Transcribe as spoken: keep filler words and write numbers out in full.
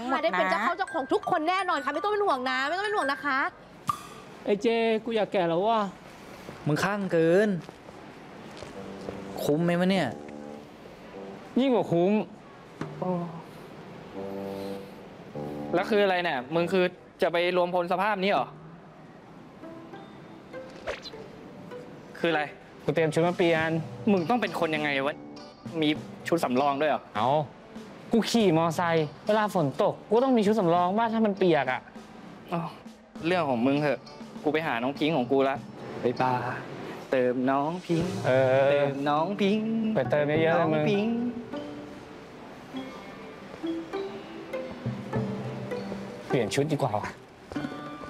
หมดนะได้เป็นเจ้าเขาเจ้าของทุกคนแน่นอนค่ะไม่ต้องเป็นห่วงนะไม่ต้องเป็นห่วงนะคะไอ้เจกูอยากแก่แล้วว่ะมึงข้างเกินคุ้มไหมวะเนี่ยยิ่งกว่าคุ้มแล้วคืออะไรเนี่ยมึงคือจะไปรวมพลสภาพนี้เหรอคืออะไรกูเตรียมชุดมาเปลี่ยนมึงต้องเป็นคนยังไงวะมีชุดสำรองด้วยเหรอเอากูขี่มอไซค์เวลาฝนตกกูต้องมีชุดสำรองบ้างถ้ามันเปียกอ่ะเรื่องของมึงเถอะกูไปหาน้องพิงของกูละไปป่าเติมน้องพิงเออเติมน้องพิงไปเติมเยอะๆเลยมึงเปลี่ยนชุดดีกว่าว่ะ